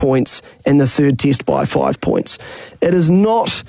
points and the third test by 5 points. It is not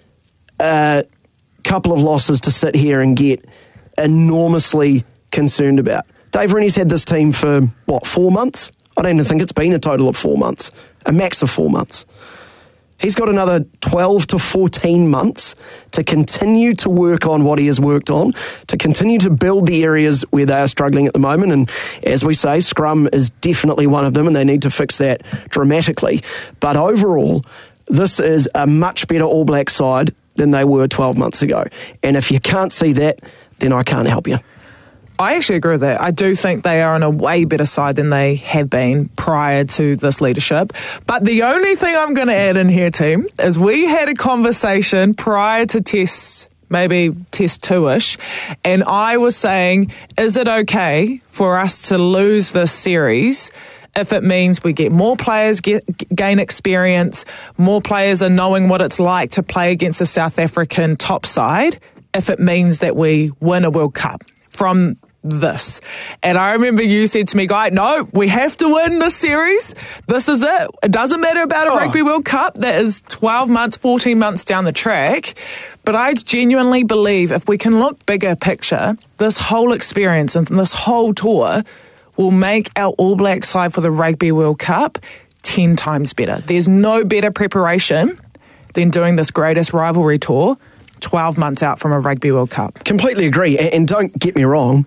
a couple of losses to sit here and get enormously concerned about. Dave Rennie's had this team for, 4 months? I don't even think it's been a total of 4 months. A max of 4 months. He's got another 12 to 14 months to continue to work on what he has worked on, to continue to build the areas where they are struggling at the moment. And as we say, scrum is definitely one of them, and they need to fix that dramatically. But overall, this is a much better All Black side than they were 12 months ago. And if you can't see that, then I can't help you. I actually agree with that. I do think they are on a way better side than they have been prior to this leadership. But the only thing I'm going to add in here, team, is we had a conversation prior to maybe test 2-ish, and I was saying, is it okay for us to lose this series if it means we get more players, gain experience, more players are knowing what it's like to play against a South African top side, if it means that we win a World Cup from this? And I remember you said to me, Guy, no, we have to win this series. This is it. It doesn't matter about a Rugby World Cup. That is 12 months, 14 months down the track. But I genuinely believe if we can look bigger picture, this whole experience and this whole tour will make our All Black side for the Rugby World Cup 10 times better. There's no better preparation than doing this greatest rivalry tour 12 months out from a Rugby World Cup. Completely agree. And don't get me wrong,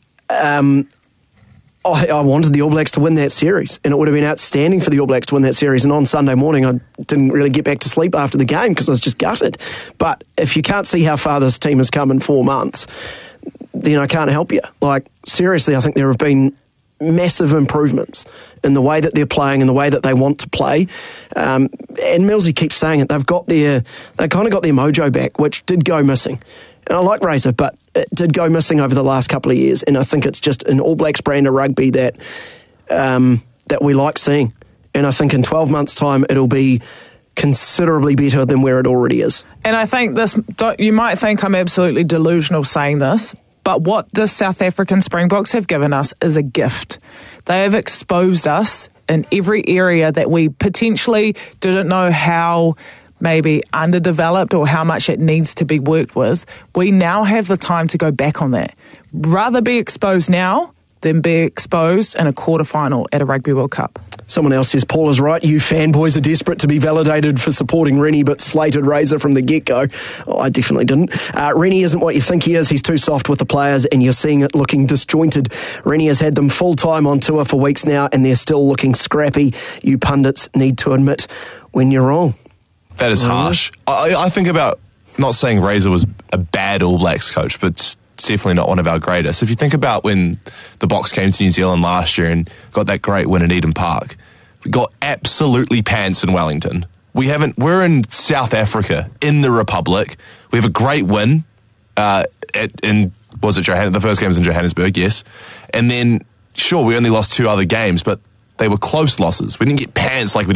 I wanted the All Blacks to win that series, and it would have been outstanding for the All Blacks to win that series. And on Sunday morning, I didn't really get back to sleep after the game because I was just gutted. But if you can't see how far this team has come in 4 months, then I can't help you. Like, seriously, I think there have been massive improvements in the way that they're playing and the way that they want to play. And Millsy keeps saying it. They kind of got their mojo back, which did go missing. And I like Razor, but it did go missing over the last couple of years. And I think it's just an All Blacks brand of rugby that we like seeing. And I think in 12 months' time, it'll be considerably better than where it already is. And I think you might think I'm absolutely delusional saying this, but what the South African Springboks have given us is a gift. They have exposed us in every area that we potentially didn't know how maybe underdeveloped or how much it needs to be worked with. We now have the time to go back on that. Rather be exposed now than be exposed in a quarterfinal at a Rugby World Cup. Someone else says, Paul is right, you fanboys are desperate to be validated for supporting Rennie but slated Razor from the get-go. Oh, I definitely didn't. Rennie isn't what you think he is. He's too soft with the players and you're seeing it looking disjointed. Rennie has had them full-time on tour for weeks now and they're still looking scrappy. You pundits need to admit when you're wrong. That is harsh. I think about, not saying Razor was a bad All Blacks coach, but it's definitely not one of our greatest. If you think about when the Box came to New Zealand last year and got that great win at Eden Park, we got absolutely pants in Wellington. We're in South Africa, in the Republic. We have a great win the first game was in Johannesburg, yes. And then, sure, we only lost 2 other games, but they were close losses. We didn't get pants like we did